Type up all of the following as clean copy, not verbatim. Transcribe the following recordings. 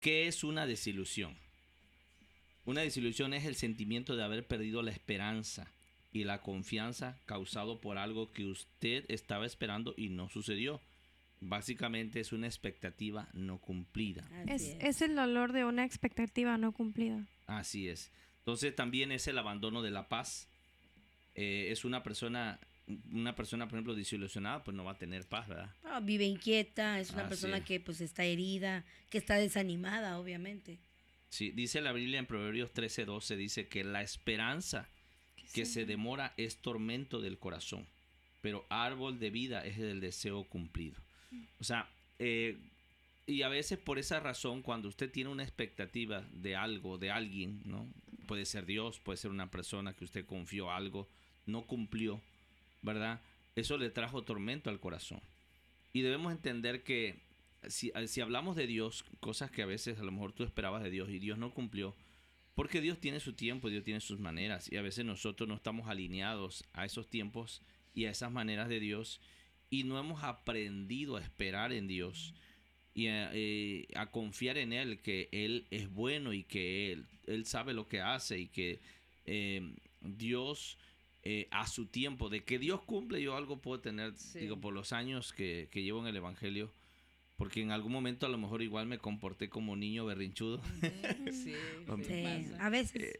¿Qué es una desilusión? Una desilusión es el sentimiento de haber perdido la esperanza y la confianza causado por algo que usted estaba esperando y no sucedió. Básicamente es una expectativa no cumplida. Es el dolor de una expectativa no cumplida. Así es. Entonces también es el abandono de la paz. Es una persona, por ejemplo, desilusionada, pues no va a tener paz, ¿verdad? No, vive inquieta, es una Así persona es. que pues está herida, que está desanimada, obviamente. Sí, dice la Biblia en Proverbios 13:12, dice que la esperanza que se demora es tormento del corazón, pero árbol de vida es el deseo cumplido. O sea, y a veces por esa razón, cuando usted tiene una expectativa de algo, de alguien, ¿no? Puede ser Dios, puede ser una persona que usted confió algo, no cumplió, ¿verdad? Eso le trajo tormento al corazón. Y debemos entender que si hablamos de Dios, cosas que a veces a lo mejor tú esperabas de Dios y Dios no cumplió, porque Dios tiene su tiempo, Dios tiene sus maneras, y a veces nosotros no estamos alineados a esos tiempos y a esas maneras de Dios, y no hemos aprendido a esperar en Dios y a confiar en Él, que Él es bueno y que Él sabe lo que hace, y que Dios a su tiempo, de que Dios cumple. Yo algo puedo tener, digo, por los años que llevo en el Evangelio, porque en algún momento a lo mejor igual me comporté como niño berrinchudo. Sí, A veces.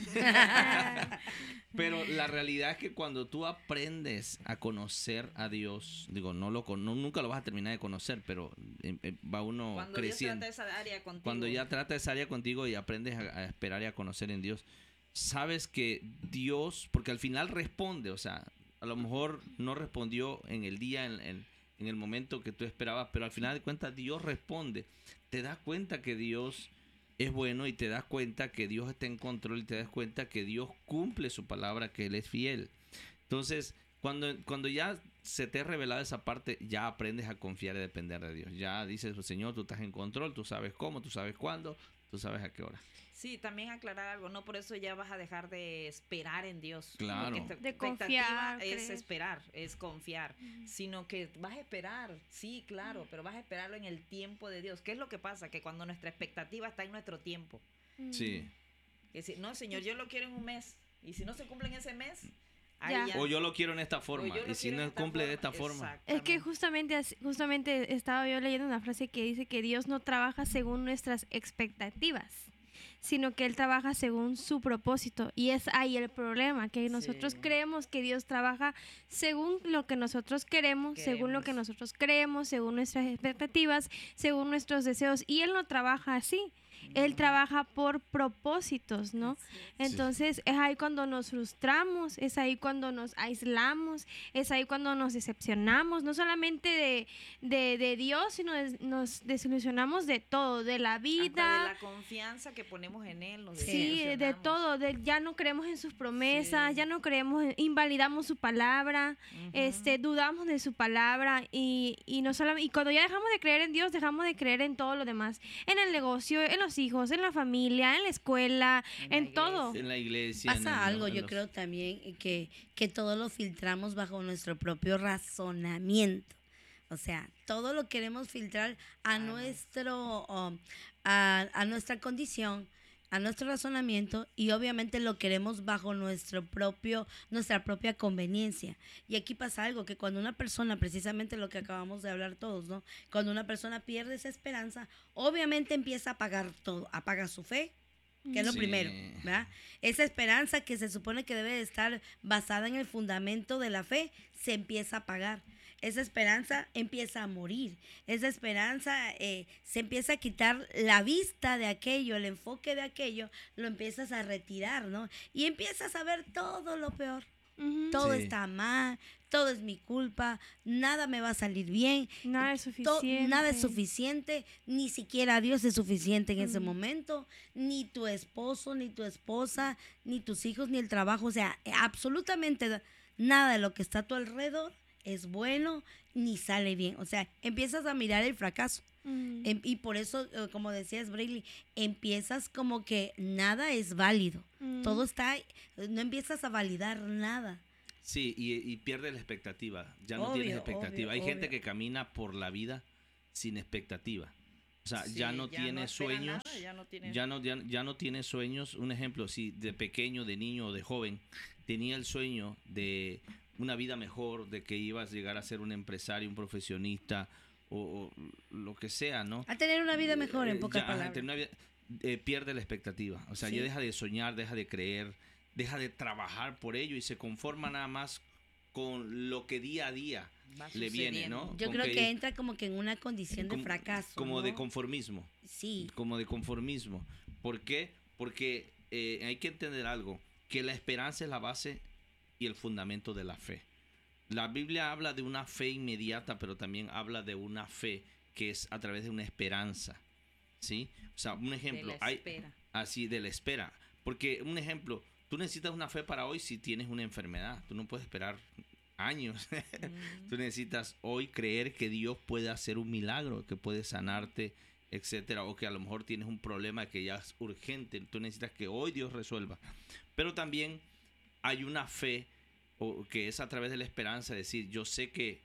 Pero la realidad es que cuando tú aprendes a conocer a Dios, digo, nunca lo vas a terminar de conocer, pero va uno cuando creciendo. Dios trata esa área contigo. Cuando ya trata esa área contigo y aprendes a esperar y a conocer en Dios, sabes que Dios, porque al final responde, o sea, a lo mejor no respondió en el día, en el momento que tú esperabas, pero al final de cuentas Dios responde. Te das cuenta que Dios es bueno, y te das cuenta que Dios está en control, y te das cuenta que Dios cumple su palabra, que Él es fiel. Entonces, cuando ya se te ha revelado esa parte, ya aprendes a confiar y depender de Dios. Ya dices, Señor, tú estás en control, tú sabes cómo, tú sabes cuándo, tú sabes a qué hora. Sí, también aclarar algo, no por eso ya vas a dejar de esperar en Dios. Claro. Porque De confiar, es creer. esperar, es confiar, sino que vas a esperar, sí, claro, pero vas a esperarlo en el tiempo de Dios. ¿Qué es lo que pasa? Que cuando nuestra expectativa está en nuestro tiempo, Sí. que si, no, Señor, yo lo quiero en un mes, y si no se cumple en ese mes, ahí Ya. ya. O yo lo quiero en esta forma, O yo lo y si quiero en no esta cumple de forma. esta forma. Es que Exactamente. justamente estaba yo leyendo una frase que dice que Dios no trabaja según nuestras expectativas, sino que Él trabaja según su propósito. Y es ahí el problema, que nosotros Sí. creemos que Dios trabaja según lo que nosotros queremos, según lo que Queremos. nosotros creemos, según nuestras expectativas, según nuestros deseos. Y Él no trabaja así. Él trabaja por propósitos, ¿no? Entonces es ahí cuando nos frustramos, es ahí cuando nos aislamos, es ahí cuando nos decepcionamos, no solamente de Dios, sino nos desilusionamos de todo, de la Hasta vida. de la confianza que ponemos en Él. Nos Sí, de desilusionamos. todo, ya no creemos en sus promesas, Sí. ya no creemos, invalidamos su palabra, dudamos de su palabra, y no solamente, y cuando ya dejamos de creer en Dios, dejamos de creer en todo lo demás, en el negocio, en los hijos, en la familia, en la escuela, En en la todo. En la iglesia. Pasa algo, yo creo también que todo lo filtramos bajo nuestro propio razonamiento. O sea, todo lo queremos filtrar a a nuestra condición, a nuestro razonamiento, y obviamente lo queremos bajo nuestra propia conveniencia. Y aquí pasa algo, que cuando una persona, precisamente lo que acabamos de hablar todos, ¿no? Cuando una persona pierde esa esperanza, obviamente empieza a apagar todo, apaga su fe, que es lo Sí. primero, ¿verdad? Esa esperanza que se supone que debe de estar basada en el fundamento de la fe, se empieza a apagar. Esa esperanza empieza a morir. Esa esperanza se empieza a quitar la vista de aquello, el enfoque de aquello, lo empiezas a retirar, ¿no? Y empiezas a ver todo lo peor. Ujú. Todo Sí. está mal, todo es mi culpa, nada me va a salir bien. Nada es suficiente. Nada es suficiente, ni siquiera Dios es suficiente en ese momento, ni tu esposo, ni tu esposa, ni tus hijos, ni el trabajo. O sea, absolutamente nada de lo que está a tu alrededor es bueno ni sale bien. O sea, empiezas a mirar el fracaso. Y por eso, como decías, Brayley, empiezas como que nada es válido. Todo está, no empiezas a validar nada. Sí, y pierde la expectativa. Ya no Obvio, tienes expectativa. obvio, Hay gente obvio. que camina por la vida sin expectativa. O sea, Sí, ya no ya tiene no espera sueños, nada, ya no tiene- ya no tiene sueños. Un ejemplo, si de pequeño, de niño o de joven tenía el sueño de una vida mejor, de que ibas a llegar a ser un empresario, un profesionista o lo que sea, ¿no? A tener una vida mejor, en pocas Ya, palabras. tener una pierde la expectativa. O sea, Sí. ya deja de soñar, deja de creer, deja de trabajar por ello y se conforma nada más con lo que día a día Va le viene, ¿no? sucediendo. Yo Con creo que entra como que en una condición de como- fracaso. como de ¿no? conformismo. Sí. Como de conformismo. ¿Por qué? Porque hay que entender algo, que la esperanza es la base y el fundamento de la fe. La Biblia habla de una fe inmediata, pero también habla de una fe que es a través de una esperanza, ¿sí? O sea, un ejemplo, De la espera. así de la espera. Porque un ejemplo, tú necesitas una fe para hoy si tienes una enfermedad. Tú no puedes esperar años. Tú necesitas hoy creer que Dios puede hacer un milagro, que puede sanarte, etcétera, o que a lo mejor tienes un problema que ya es urgente. Tú necesitas que hoy Dios resuelva. Pero también hay una fe que es a través de la esperanza, decir, yo sé que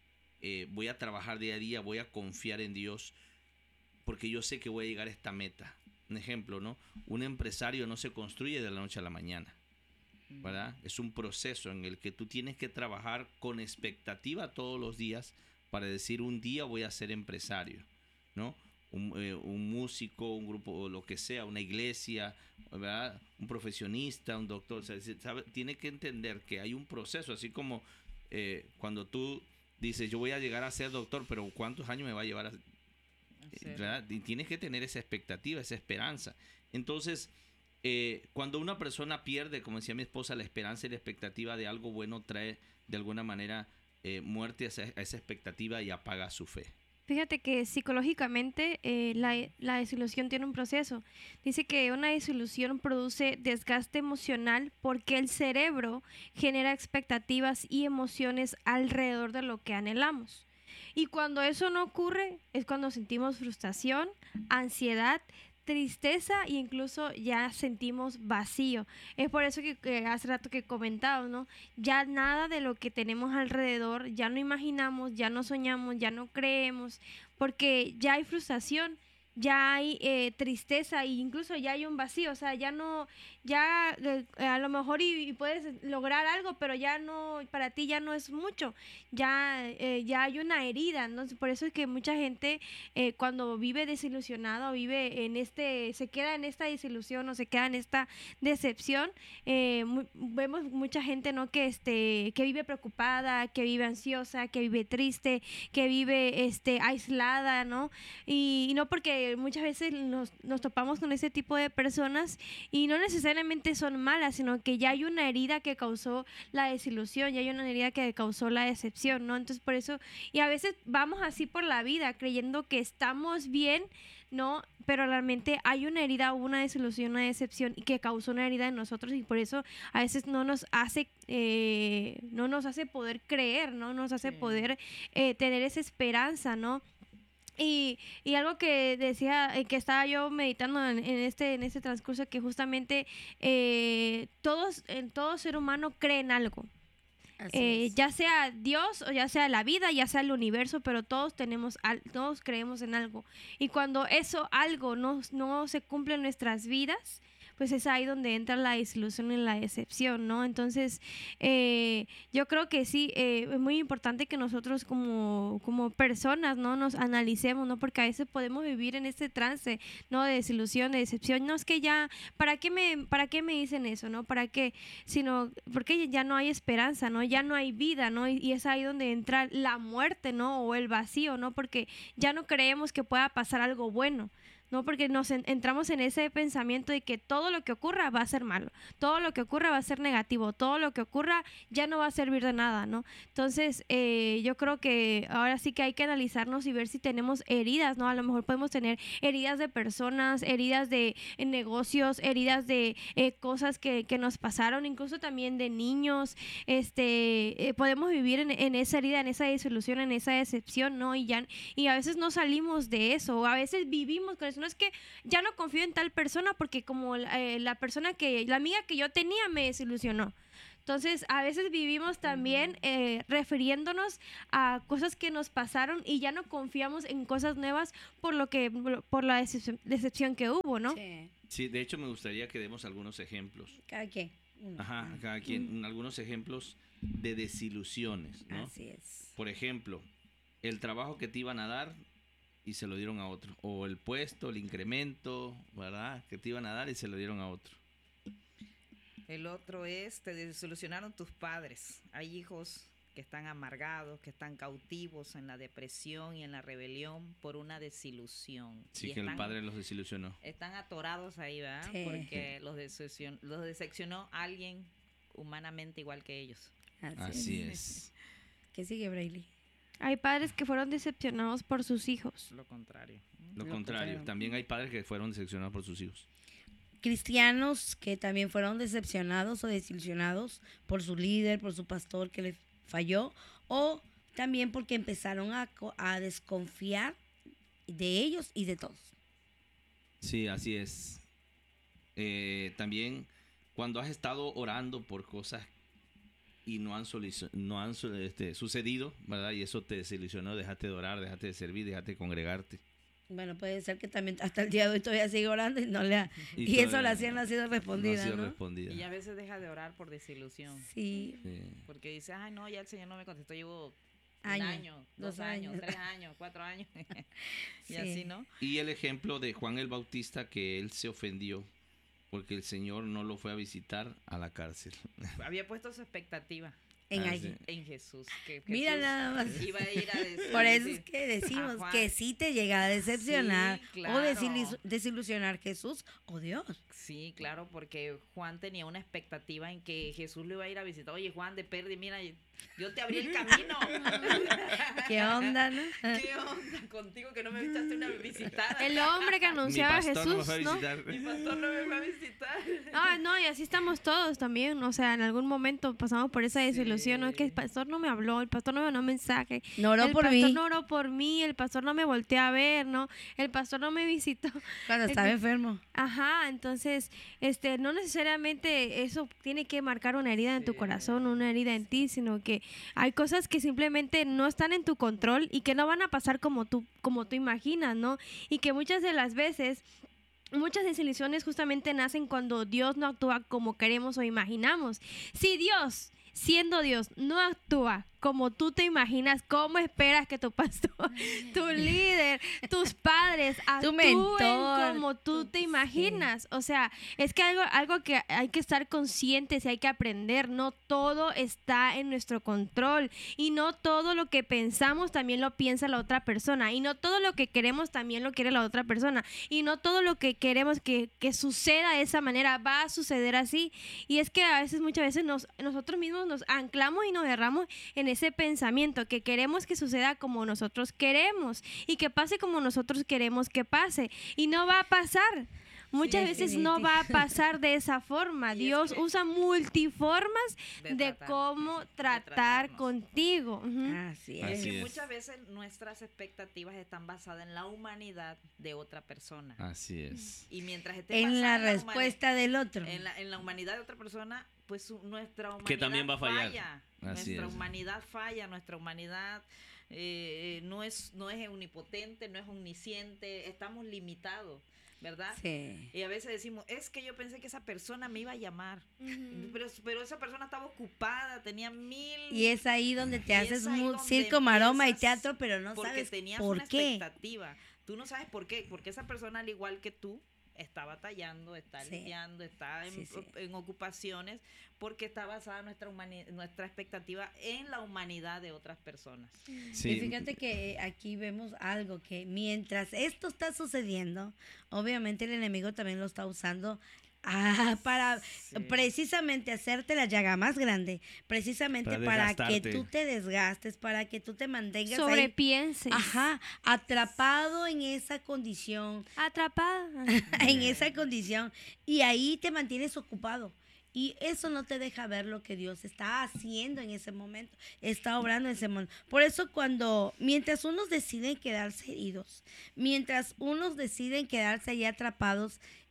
voy a trabajar día a día, voy a confiar en Dios, porque yo sé que voy a llegar a esta meta. Un ejemplo, ¿no? Un empresario no se construye de la noche a la mañana, ¿verdad? Es un proceso en el que tú tienes que trabajar con expectativa todos los días para decir, un día voy a ser empresario, ¿no? Un músico, un grupo, o lo que sea, una iglesia, ¿verdad? Un profesionista, un doctor, o sea, tiene que entender que hay un proceso, así como cuando tú dices, yo voy a llegar a ser doctor, pero ¿cuántos años me va a llevar a ¿verdad? Y tienes que tener esa expectativa, esa esperanza. Entonces, cuando una persona pierde, como decía mi esposa, la esperanza y la expectativa de algo bueno, trae de alguna manera muerte a esa expectativa y apaga su fe. Fíjate que psicológicamente la desilusión tiene un proceso. Dice que una desilusión produce desgaste emocional porque el cerebro genera expectativas y emociones alrededor de lo que anhelamos. Y cuando eso no ocurre es cuando sentimos frustración, ansiedad, tristeza e incluso ya sentimos vacío. Es por eso que hace rato que comentaba, ¿no? Ya nada de lo que tenemos alrededor, ya no imaginamos, ya no soñamos, ya no creemos, porque ya hay frustración, ya hay tristeza e incluso ya hay un vacío. O sea, ya no, ya a lo mejor y puedes lograr algo, pero ya no, para ti ya no es mucho, ya hay una herida. Entonces, por eso es que mucha gente cuando vive desilusionado, vive se queda en esta desilusión o se queda en esta decepción, vemos mucha gente, ¿no? Que vive preocupada, que vive ansiosa, que vive triste, que vive aislada, ¿no? Y no, porque muchas veces nos topamos con ese tipo de personas y no necesariamente son malas, sino que ya hay una herida que causó la desilusión, ya hay una herida que causó la decepción, ¿no? Entonces, por eso, y a veces vamos así por la vida creyendo que estamos bien, ¿no? Pero realmente hay una herida, una desilusión, una decepción y que causó una herida en nosotros, y por eso a veces no nos hace poder creer, ¿no? Nos hace Sí. poder tener esa esperanza, ¿no? Y algo que decía, que estaba yo meditando en este transcurso, que justamente todo ser humano cree en algo. Así es. Ya sea Dios o ya sea la vida, ya sea el universo, pero todos todos creemos en algo. Y cuando eso algo no se cumple en nuestras vidas, pues es ahí donde entra la desilusión y la decepción, ¿no? Entonces, yo creo que sí, es muy importante que nosotros como personas, ¿no? Nos analicemos, ¿no? Porque a veces podemos vivir en este trance, ¿no? De desilusión, de decepción. No es que ya, ¿para qué me dicen eso, no? ¿Para qué? Sino porque ya no hay esperanza, ¿no? Ya no hay vida, ¿no? Y es ahí donde entra la muerte, ¿no? O el vacío, ¿no? Porque ya no creemos que pueda pasar algo bueno, ¿no? Porque nos entramos en ese pensamiento de que todo lo que ocurra va a ser malo, todo lo que ocurra va a ser negativo, todo lo que ocurra ya no va a servir de nada, ¿no? Entonces, yo creo que ahora sí que hay que analizarnos y ver si tenemos heridas, ¿no? A lo mejor podemos tener heridas de personas, heridas de negocios, heridas de cosas que nos pasaron, incluso también de niños. Podemos vivir en esa herida, en esa desilusión, en esa decepción, ¿no? Y a veces no salimos de eso, o a veces vivimos con eso. No es que ya no confío en tal persona porque como la amiga que yo tenía me desilusionó. Entonces, a veces vivimos también refiriéndonos a cosas que nos pasaron y ya no confiamos en cosas nuevas por la decepción que hubo, ¿no? Sí. Sí, de hecho me gustaría que demos algunos ejemplos. Cada quien. Uno. Ajá, cada quien, algunos ejemplos de desilusiones, ¿no? Así es. Por ejemplo, el trabajo que te iban a dar y se lo dieron a otro. O el puesto, el incremento, ¿verdad? Que te iban a dar y se lo dieron a otro. El otro es, te desilusionaron tus padres. Hay hijos que están amargados, que están cautivos en la depresión y en la rebelión por una desilusión. Sí, Y que el padre los desilusionó. están atorados ahí, ¿verdad? Sí. Porque los decepcionó alguien humanamente igual que ellos. Así es. ¿Qué sigue, Braille? Hay padres que fueron decepcionados por sus hijos. Lo contrario. Lo Lo contrario, contrario. también hay padres que fueron decepcionados por sus hijos. Cristianos que también fueron decepcionados o desilusionados por su líder, por su pastor que les falló, o también porque empezaron a desconfiar de ellos y de todos. Sí, así es. También cuando has estado orando por cosas y no han sucedido, ¿verdad? Y eso te desilusionó, dejaste de orar, dejaste de servir, dejaste de congregarte. Bueno, puede ser que también hasta el día de hoy todavía sigue orando y no le ha, Y y esa todavía oración no ha sido No respondida, ha sido ¿no? respondida. Y a veces deja de orar por desilusión. Sí, Sí. Porque dice, ay, no, ya el Señor no me contestó, llevo un Año, año, 2 2 años, años. 3 años, 4 años. Y Sí. así, ¿no? Y el ejemplo de Juan el Bautista, que él se ofendió porque el Señor no lo fue a visitar a la cárcel. Había puesto su expectativa en Ah, alguien. sí. en Jesús. Que Mira Jesús nada más. iba a ir a decir, Por eso es que decimos a Juan. que sí te llega a decepcionar Sí, o claro. desilusionar Jesús o Dios. Sí, claro, porque Juan tenía una expectativa en que Jesús lo iba a ir a visitar. Oye, Juan, de Perdi, mira, yo te abrí el camino. ¿Qué onda, no? ¿Qué onda contigo que no me echaste una visitada? El hombre que anunciaba a Mi pastor no me Jesús, fue a ¿no? visitar. Mi pastor no me va a visitar. Ah, no, y así estamos todos también. O sea, en algún momento pasamos por esa desilusión. No es que el pastor no me habló, el pastor no me mandó mensaje. No oró el por pastor mí no oró por mí, el pastor no me volteó a ver, ¿no? El pastor no me visitó. cuando estaba enfermo. Ajá, entonces, no necesariamente eso tiene que marcar una herida en tu Sí. corazón, una herida en ti, sino que hay cosas que simplemente no están en tu control y que no van a pasar como tú imaginas, ¿no? Y que muchas de las veces muchas desilusiones justamente nacen cuando Dios no actúa como queremos o imaginamos. Si Dios, siendo Dios, no actúa como tú te imaginas, ¿cómo esperas que tu pastor, tu líder, tus padres actúen mentor, como tú te sí. imaginas? O sea, es que algo que hay que estar conscientes y hay que aprender. No todo está en nuestro control y no todo lo que pensamos también lo piensa la otra persona y no todo lo que queremos también lo quiere la otra persona y no todo lo que queremos que suceda de esa manera va a suceder así. Y es que a veces, muchas veces nosotros mismos nos anclamos y nos agarramos en ese pensamiento que queremos que suceda como nosotros queremos y que pase como nosotros queremos que pase y no va a pasar. Muchas veces no va a pasar de esa forma. Y es Dios que- usa multiformas De de tratar, cómo tratar tratarnos. contigo. Ujú. Así es. Así Que es. muchas veces nuestras expectativas están basadas en la humanidad de otra persona. Así es. Y mientras esté En la basada respuesta del otro. en la humanidad de otra persona, pues nuestra humanidad Que también va a fallar. falla. Así Nuestra es. humanidad falla, nuestra humanidad no es omnipotente, no es omnisciente, estamos limitados, ¿verdad? Sí. Y a veces decimos, es que yo pensé que esa persona me iba a llamar, Ujú. pero esa persona estaba ocupada, tenía mil... Y es ahí donde te Y haces es ahí donde circo, maroma y empiezas, teatro, pero no porque sabes tenías por una qué. expectativa. Tú no sabes por qué, porque esa persona, al igual que tú, está batallando, está Sí. lidiando, está Sí, sí. en ocupaciones, porque está basada nuestra expectativa en la humanidad de otras personas. Y Sí. fíjate que aquí vemos algo que mientras esto está sucediendo, obviamente el enemigo también lo está usando para Sí. precisamente hacerte la llaga más grande, precisamente Para para que desgastarte. tú te desgastes, para que tú te mantengas ahí, Sobrepienses. ajá, atrapado en esa condición, Atrapada. en esa condición, y ahí te mantienes ocupado. Y eso no te deja ver lo que Dios está haciendo en ese momento, está obrando en ese momento. Por eso mientras unos deciden quedarse heridos, mientras unos deciden quedarse ahí atrapados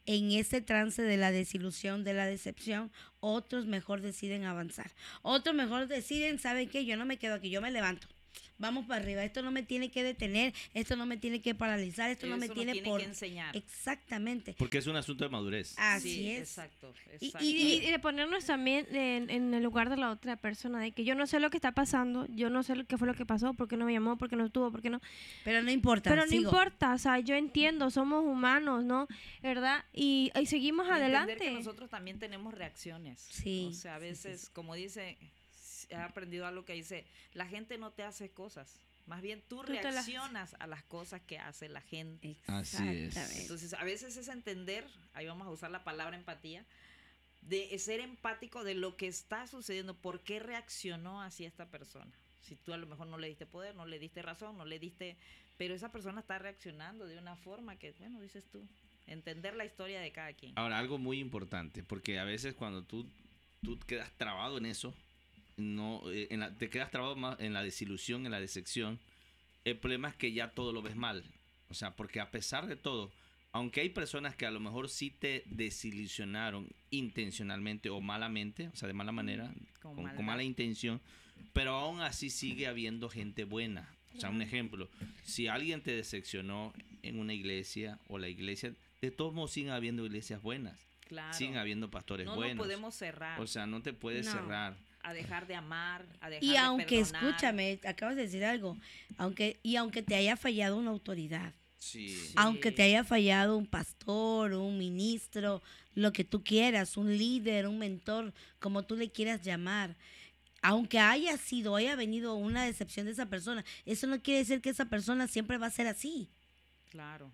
en ese trance de la desilusión, de la decepción, otros mejor deciden avanzar. Otros mejor deciden, ¿saben qué? Yo no me quedo aquí, yo me levanto. Vamos para arriba, esto no me tiene que detener, esto no me tiene que paralizar, esto no me tiene que enseñar. Exactamente. Porque es un asunto de madurez. Así Sí, es. Exacto. Y de ponernos también en el lugar de la otra persona, de que yo no sé lo que está pasando, yo no sé qué fue lo que pasó, por qué no me llamó, por qué no estuvo, por qué no. Pero no importa. Pero no importa, o sea, yo entiendo, somos humanos, ¿no? ¿Verdad? Y seguimos adelante. Entender que nosotros también tenemos reacciones. Sí. O sea, a veces, como dice, he aprendido algo que dice, la gente no te hace cosas, más bien tú reaccionas a las cosas que hace la gente. Así es. Entonces, a veces es entender, ahí vamos a usar la palabra empatía, de ser empático de lo que está sucediendo, por qué reaccionó así esta persona. Si tú a lo mejor no le diste poder, no le diste razón, no le diste, pero esa persona está reaccionando de una forma que, bueno, dices tú, entender la historia de cada quien. Ahora, algo muy importante, porque a veces cuando tú quedas trabado en eso, no te quedas trabado más en la desilusión, en la decepción. El problema es que ya todo lo ves mal. O sea, porque a pesar de todo, aunque hay personas que a lo mejor sí te desilusionaron intencionalmente o malamente, o sea, de mala manera, con mala intención, pero aún así sigue habiendo gente buena. O sea, un ejemplo, si alguien te decepcionó en una iglesia o la iglesia, de todos modos siguen habiendo iglesias buenas. Claro. Siguen habiendo pastores buenos. No podemos cerrar. O sea, no te puedes cerrar. A dejar de amar, a dejar y de aunque, perdonar. escúchame, acabas de decir algo, aunque te haya fallado una autoridad, Sí. aunque te haya fallado un pastor, un ministro, lo que tú quieras, un líder, un mentor, como tú le quieras llamar, aunque haya venido una decepción de esa persona, eso no quiere decir que esa persona siempre va a ser así. Claro.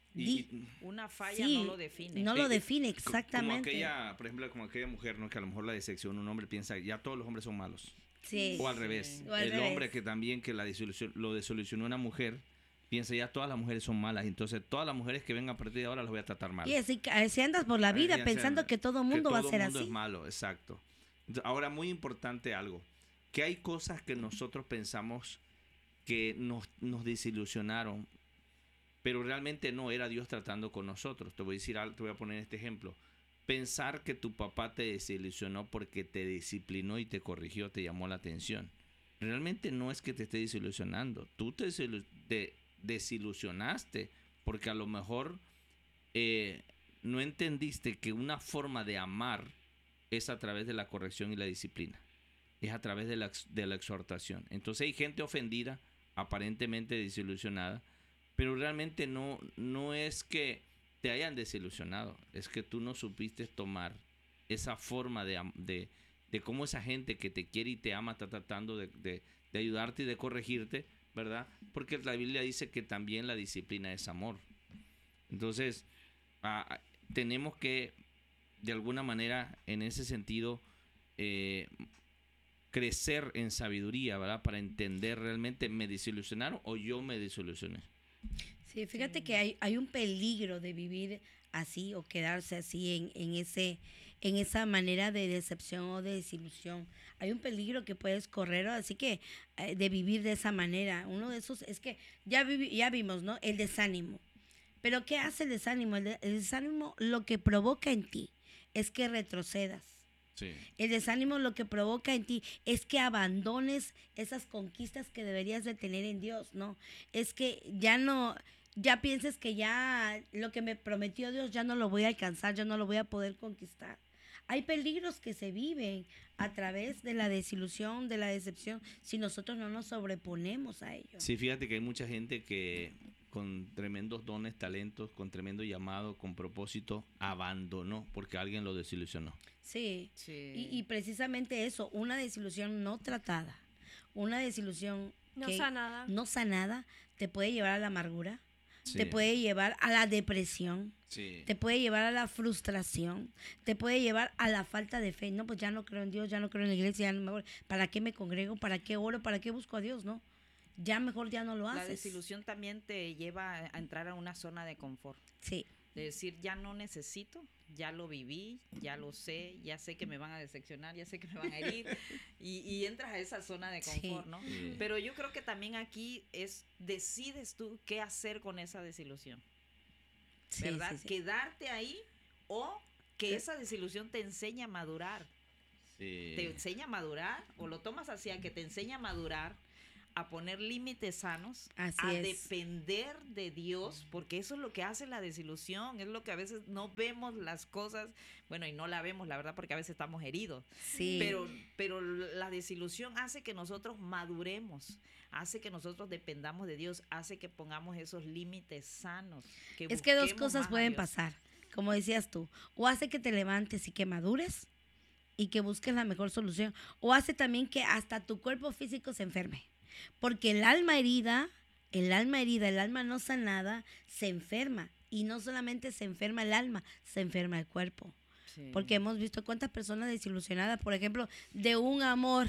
Y Una falla Sí, no lo define. no lo define exactamente. Por ejemplo, como aquella mujer, ¿no? Que a lo mejor la decepción, un hombre piensa ya todos los hombres son malos. Sí. O al revés. O al El revés. hombre que también que lo desolucionó una mujer, piensa ya todas las mujeres son malas. Entonces todas las mujeres que vengan a partir de ahora las voy a tratar mal. Y así andas por la vida pensando que todo el mundo va a ser todo mundo así. es malo, exacto. Entonces, ahora, muy importante algo. Que hay cosas que nosotros pensamos que nos desilusionaron, pero realmente no era Dios tratando con nosotros. Te voy a decir algo, te voy a poner este ejemplo. Pensar que tu papá te desilusionó porque te disciplinó y te corrigió, te llamó la atención. Realmente no es que te esté desilusionando. Tú te desilusionaste porque a lo mejor no entendiste que una forma de amar es a través de la corrección y la disciplina. Es a través de la exhortación. Entonces hay gente ofendida, aparentemente desilusionada, pero realmente no es que te hayan desilusionado, es que tú no supiste tomar esa forma de cómo esa gente que te quiere y te ama está tratando de ayudarte y de corregirte, ¿verdad? Porque la Biblia dice que también la disciplina es amor. Entonces, tenemos que, de alguna manera, en ese sentido, crecer en sabiduría, ¿verdad? Para entender realmente, ¿me desilusionaron o yo me desilusioné? Sí, fíjate que hay un peligro de vivir así o quedarse así en esa manera de decepción o de desilusión. Hay un peligro que puedes correr, así que de vivir de esa manera. Uno de esos es que ya vimos, ¿no? El desánimo. Pero ¿qué hace el desánimo? El desánimo lo que provoca en ti es que retrocedas. Sí. El desánimo lo que provoca en ti es que abandones esas conquistas que deberías de tener en Dios, ¿no? Es que ya pienses que ya lo que me prometió Dios ya no lo voy a alcanzar, ya no lo voy a poder conquistar. Hay peligros que se viven a través de la desilusión, de la decepción, si nosotros no nos sobreponemos a ello. Sí, fíjate que hay mucha gente que con tremendos dones, talentos, con tremendo llamado, con propósito, abandonó porque alguien lo desilusionó. Sí. Y precisamente eso, una desilusión no tratada, una desilusión no sanada, te puede llevar a la amargura, Sí. te puede llevar a la depresión, Sí. te puede llevar a la frustración, te puede llevar a la falta de fe. No, pues ya no creo en Dios, ya no creo en la iglesia, ¿para qué me congrego? ¿Para qué oro? ¿Para qué busco a Dios? No, ya mejor ya no lo haces. La desilusión también te lleva a entrar a una zona de confort. Sí. De decir, ya no necesito, ya lo viví, ya lo sé, ya sé que me van a decepcionar, ya sé que me van a herir, y entras a esa zona de confort, ¿no? Sí. Pero yo creo que también aquí decides tú qué hacer con esa desilusión, Sí, ¿verdad? sí, sí. Quedarte ahí o que esa desilusión te enseña a madurar. Sí. Te enseña a madurar, o lo tomas así, a que te enseña a madurar, a poner límites sanos, Así a es. depender de Dios, porque eso es lo que hace la desilusión, es lo que a veces no vemos las cosas, bueno, y no la vemos, la verdad, porque a veces estamos heridos, Sí. pero la desilusión hace que nosotros maduremos, hace que nosotros dependamos de Dios, hace que pongamos esos límites sanos. Es que dos busquemos cosas más a pueden Dios. pasar, como decías tú, o hace que te levantes y que madures y que busques la mejor solución, o hace también que hasta tu cuerpo físico se enferme, porque el alma herida, el alma no sanada, se enferma, y no solamente se enferma el alma, se enferma el cuerpo, Sí. porque hemos visto cuántas personas desilusionadas, por ejemplo, de un amor,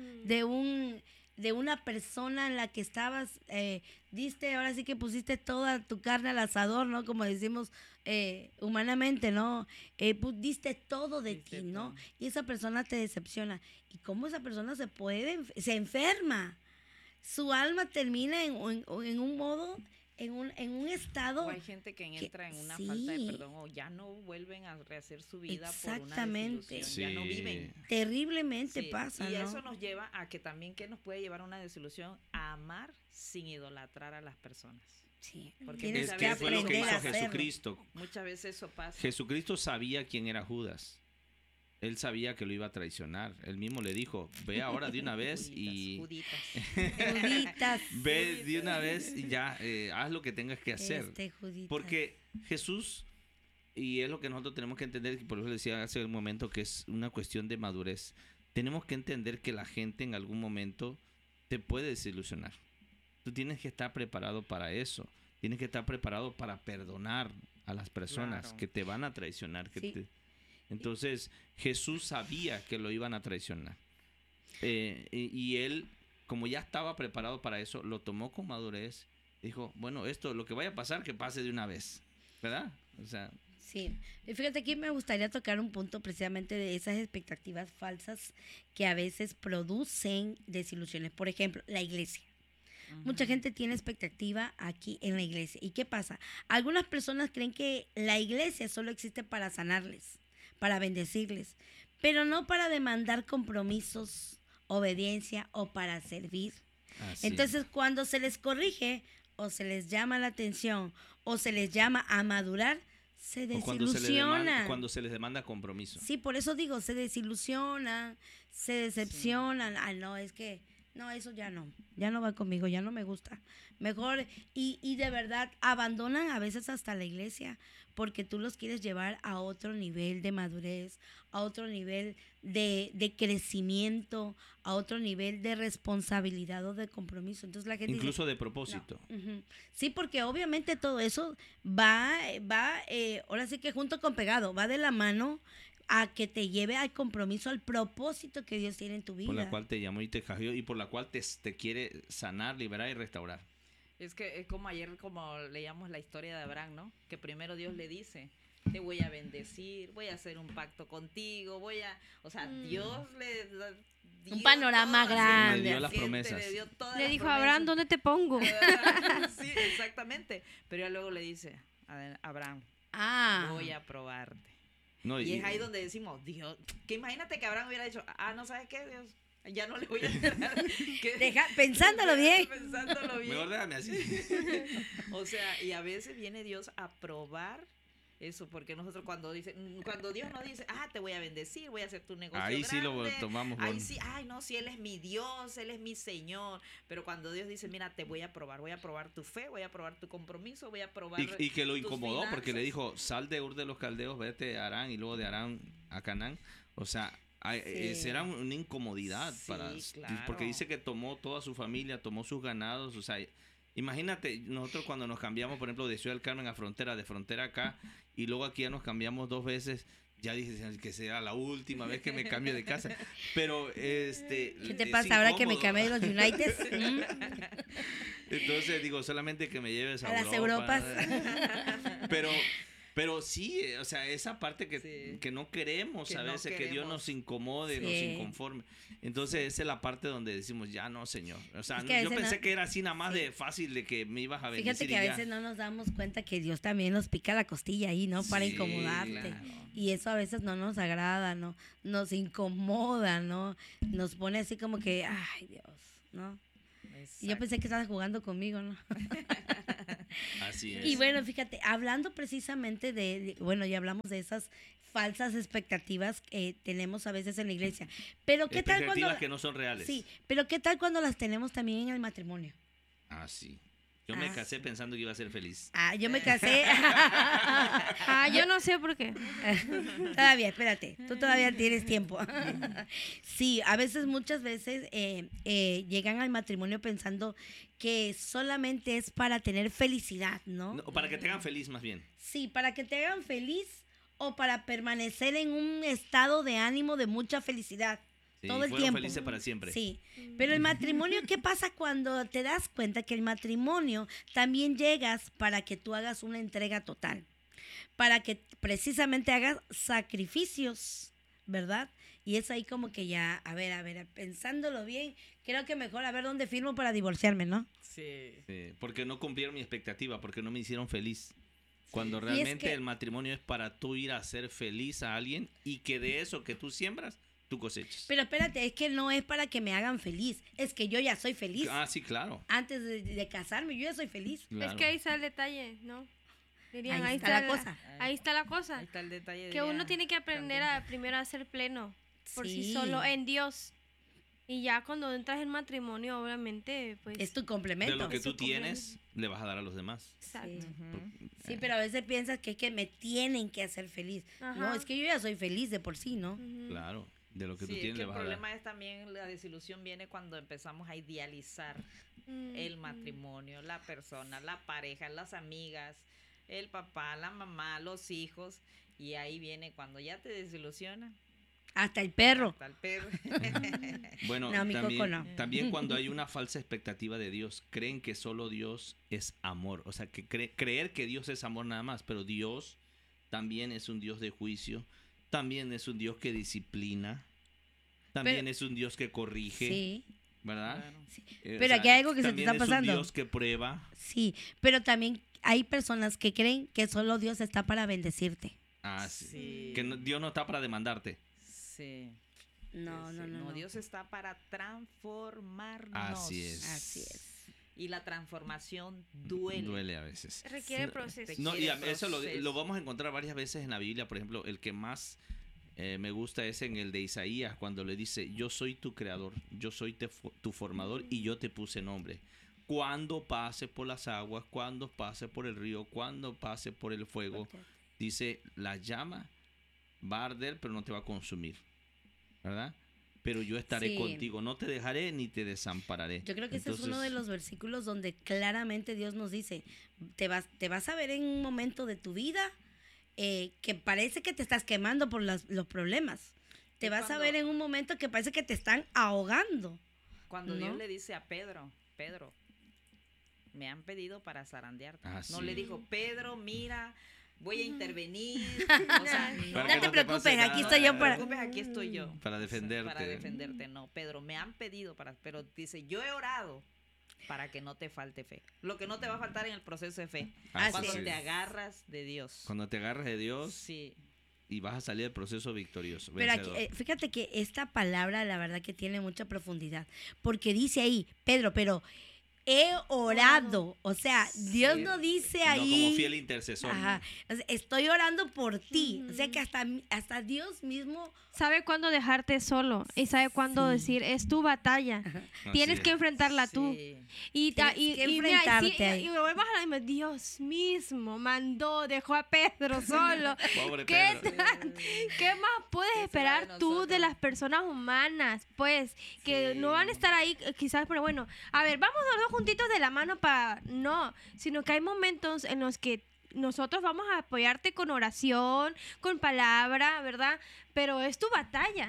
de una persona en la que estabas, diste, ahora sí que pusiste toda tu carne al asador, ¿no? Como decimos humanamente, ¿no? Diste todo de Diste ti, ¿no? todo. Y esa persona te decepciona. ¿Y cómo esa persona se enferma? Su alma termina en un modo, en un estado. O hay gente que entra en una sí. falta de perdón o ya no vuelven a rehacer su vida por una Exactamente. desilusión, ya no Sí. viven. Terriblemente Sí, pasa, y ¿no? eso nos lleva a que también, ¿qué nos puede llevar a una desilusión? A amar sin idolatrar a las personas. Sí. Porque Tienes Es muchas que que fue lo que aprender a hizo hacerlo. Jesucristo. Muchas veces eso pasa. Jesucristo sabía quién era Judas. Él sabía que lo iba a traicionar. Él mismo le dijo, ve ahora de una vez y Juditas. Juditas. ve de una vez y ya haz lo que tengas que hacer. Juditas. Porque Jesús, y es lo que nosotros tenemos que entender, y por eso decía hace un momento que es una cuestión de madurez. Tenemos que entender que la gente en algún momento te puede desilusionar. Tú tienes que estar preparado para eso. Tienes que estar preparado para perdonar a las personas Claro. que te van a traicionar. Sí. Entonces, Jesús sabía que lo iban a traicionar. Y él, como ya estaba preparado para eso, lo tomó con madurez. Dijo, bueno, esto, lo que vaya a pasar, que pase de una vez. ¿Verdad? O sea, Sí, y fíjate, aquí me gustaría tocar un punto precisamente de esas expectativas falsas que a veces producen desilusiones. Por ejemplo, la iglesia. Mucha gente tiene expectativa aquí en la iglesia. ¿Y qué pasa? Algunas personas creen que la iglesia solo existe para sanarles, para bendecirles, pero no para demandar compromisos, obediencia o para servir. así. Entonces, cuando se les corrige o se les llama la atención o se les llama a madurar, se O desilusionan. cuando se les demanda compromiso. Sí, por eso digo, se desilusionan, se decepcionan. Ah, no, es que, no, eso ya no va conmigo, ya no me gusta. Mejor, y de verdad, abandonan a veces hasta la iglesia, porque tú los quieres llevar a otro nivel de madurez, a otro nivel de crecimiento, a otro nivel de responsabilidad o de compromiso. Entonces la gente Incluso dice, de propósito. ujú. Sí, porque obviamente todo eso va, ahora sí que junto con pegado, va de la mano a que te lleve al compromiso, al propósito que Dios tiene en tu vida. Por la cual te llamó y te escogió y por la cual te quiere sanar, liberar y restaurar. Es que es como ayer, como leíamos la historia de Abraham, ¿no? Que primero Dios le dice, te voy a bendecir, voy a hacer un pacto contigo, o sea, Dios le dio Un panorama todo, grande. Le dio las así, promesas. le dio todas Le las dijo, promesas. Abraham, ¿dónde te pongo? Sí, exactamente. Pero ya luego le dice a Abraham, voy a probarte. No, Y es ahí donde decimos, Dios, que imagínate que Abraham hubiera dicho, ¿no sabes qué, Dios? Ya no le voy a hacer nada. Pensándolo bien. Pensándolo bien. mejor déjame así. O sea, y a veces viene Dios a probar eso, porque nosotros cuando Dios nos dice, te voy a bendecir, voy a hacer tu negocio Ahí sí lo grande", tomamos ahí con- sí, si Él es mi Dios, Él es mi Señor, pero cuando Dios dice, mira, te voy a probar tu fe, voy a probar tu compromiso, voy a probar Y que lo tus incomodó porque le finanzas. dijo, sal de Ur de los Caldeos, vete a Arán y luego de Arán a Canaán. O sea, será una incomodidad Sí, para claro. porque dice que tomó toda su familia, tomó sus ganados, o sea, imagínate nosotros cuando nos cambiamos, por ejemplo, de Ciudad del Carmen a Frontera, de Frontera acá, y luego aquí ya nos cambiamos 2 veces. Ya dije que sea la última vez que me cambie de casa. Pero ¿Qué te pasa ahora que me cambié de los United? Entonces digo, solamente que me lleves a las Europa. Europas. Pero Pero sí, o sea, esa parte que, Sí. que no queremos Que a no veces, que Dios nos queremos. incomode, nos Sí. inconforme. Entonces, esa es la parte donde decimos, ya no, Señor. O sea, Es que a yo veces pensé no- que era así nada más sí. de fácil, de que me ibas a bendecir Fíjate que a y ya. veces no nos damos cuenta que Dios también nos pica la costilla ahí, ¿no? Para Sí, incomodarte. claro. Y eso a veces no nos agrada, ¿no? Nos incomoda, ¿no? Nos pone así como que, ay, Dios, ¿no? Y yo pensé que estabas jugando conmigo, ¿no? Así es. Y bueno, fíjate, hablando precisamente bueno, ya hablamos de esas falsas expectativas que tenemos a veces en la iglesia. Pero ¿qué tal cuando Expectativas que no son reales. Sí, pero ¿qué tal cuando las tenemos también en el matrimonio? Ah, sí. Yo me Ah, casé pensando que iba a ser feliz. Ah, yo me casé. Yo no sé por qué. Todavía, espérate, tú todavía tienes tiempo. Sí, a veces, muchas veces llegan al matrimonio pensando que solamente es para tener felicidad, ¿no? No, para que te hagan feliz más bien. Sí, para que te hagan feliz o para permanecer en un estado de ánimo de mucha felicidad. Sí, Todo el fueron tiempo. felices para siempre. Sí, pero el matrimonio, ¿qué pasa cuando te das cuenta que el matrimonio también llegas para que tú hagas una entrega total? Para que precisamente hagas sacrificios, ¿verdad? Y es ahí como que ya, a ver, pensándolo bien, creo que mejor a ver dónde firmo para divorciarme, ¿no? Sí. Sí, porque no cumplieron mi expectativa, porque no me hicieron feliz. Cuando es realmente que- el matrimonio es para tú ir a hacer feliz a alguien y que de eso que tú siembras, tú cosechas. Pero espérate, es que no es para que me hagan feliz, es que yo ya soy feliz. Ah, sí, claro. Antes de casarme, yo ya soy feliz. Claro. Es que ahí está el detalle, ¿no? Dirían, Ahí está la cosa. Ahí está la cosa. Ahí está el detalle. Que uno tiene que aprender a primero a ser pleno por sí solo en Dios. Y ya cuando entras en matrimonio, obviamente, pues... Es tu De complemento. lo que Es tú su tienes, le vas a dar a los demás. Exacto. Ujú. Sí, pero a veces piensas que es que me tienen que hacer feliz. Ajá. No, es que yo ya soy feliz de por sí, ¿no? Ujú. Claro, de lo que tú Sí, es tienes que le el vas a dar. problema es también la desilusión viene cuando empezamos a idealizar el matrimonio, la persona, la pareja, las amigas, el papá, la mamá, los hijos, y ahí viene cuando ya te desilusiona, Hasta el perro. hasta el perro. Bueno, No, mi también, Coco no. también cuando hay una falsa expectativa de Dios, creen que solo Dios es amor. O sea, que creer que Dios es amor nada más, pero Dios también es un Dios de juicio, también es un Dios que disciplina, también Pero- es un Dios que corrige, Sí, ¿verdad? Claro. Pero aquí hay algo que se te también está es un pasando. Dios que prueba. sí. Pero también hay personas que creen que solo Dios está para bendecirte. Ah, sí. Sí. Que Dios no está para demandarte. Sí. No, Sí, no, sí. no, no. Dios está para transformarnos. Así es. Así es. Y la transformación duele. Duele a veces. Requiere Sí. proceso. No, y Requiere eso lo proceso. vamos a encontrar varias veces en la Biblia. Por ejemplo, el que más me gusta es en el de Isaías, cuando le dice, yo soy tu creador, yo soy tu formador y yo te puse nombre. Cuando pase por las aguas, cuando pase por el río, cuando pase por el fuego, dice, la llama va a arder, pero no te va a consumir, ¿verdad? Pero yo estaré Sí. contigo, no te dejaré ni te desampararé. Yo creo que ese es uno de Entonces, los versículos donde claramente Dios nos dice, te vas a ver en un momento de tu vida que parece que te estás quemando por los problemas. Te Y vas a cuando- ver en un momento que parece que te están ahogando. Cuando ¿No? Dios le dice a Pedro, me han pedido para zarandearte. Ah, No sí. le dijo, Pedro, mira, voy a intervenir. O sea, no, Para No que te no preocupes, pase aquí nada. estoy yo no te para... preocupes, aquí estoy yo. Para defenderte. Para defenderte, no. Pedro, me han pedido pero dice, yo he orado para que no te falte fe. Lo que no te va a faltar en el proceso de fe. Así Cuando es. te agarras de Dios. Cuando te agarras de Dios Sí. y vas a salir del proceso victorioso. Pero aquí, vencedor. fíjate que esta palabra la verdad que tiene mucha profundidad, porque dice ahí, Pedro, pero he orado, o sea, Dios no dice No ahí, como fiel intercesor. ajá, o sea, estoy orando por ti, o sea que hasta Dios mismo, Sabe cuándo dejarte solo y sabe cuándo Sí. decir, es tu batalla. Así Tienes es. que enfrentarla tú. Sí. Y, Tienes que mira, enfrentarte ahí. y me vuelvas a la Dios mismo mandó, dejó a Pedro solo. Pobre ¿Qué, Pedro. ¿Qué más puedes será esperar de tú de nosotros? las personas humanas? Pues que Sí. no van a estar ahí quizás, pero bueno, a ver, vamos los dos juntitos de la mano para... No, sino que hay momentos en los que nosotros vamos a apoyarte con oración, con palabra, ¿verdad? Pero es tu batalla.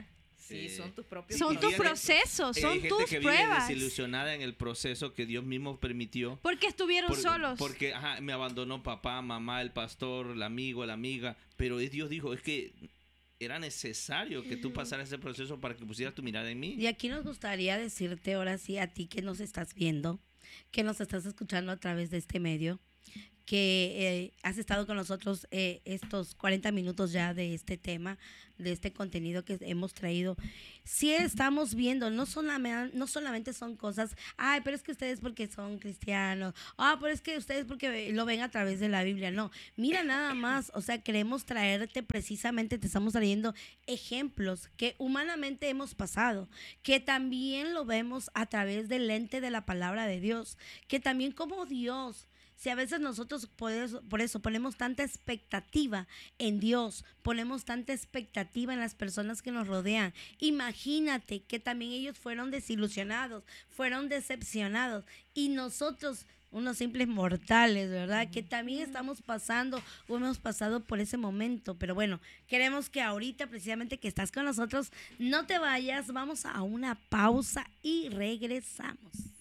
Sí, son tus propios Son tus procesos. procesos, son hay gente tus que vive pruebas. desilusionada en el proceso que Dios mismo permitió. Porque estuvieron solos. Porque me abandonó papá, mamá, el pastor, el amigo, la amiga. Pero Dios dijo, es que era necesario que tú pasaras ese proceso para que pusieras tu mirada en mí. Y aquí nos gustaría decirte ahora sí a ti que nos estás viendo, que nos estás escuchando a través de este medio, que has estado con nosotros estos 40 minutos ya de este tema, de este contenido que hemos traído. Sí estamos viendo, no solamente son cosas, ay, pero es que ustedes porque son cristianos, pero es que ustedes porque lo ven a través de la Biblia, no. Mira nada más, o sea, queremos traerte precisamente, te estamos trayendo ejemplos que humanamente hemos pasado, que también lo vemos a través del lente de la palabra de Dios, que también como Dios. Si a veces nosotros por eso ponemos tanta expectativa en Dios, ponemos tanta expectativa en las personas que nos rodean, imagínate que también ellos fueron desilusionados, fueron decepcionados y nosotros, unos simples mortales, ¿verdad? Que también estamos pasando o hemos pasado por ese momento. Pero bueno, queremos que ahorita precisamente que estás con nosotros, no te vayas, vamos a una pausa y regresamos.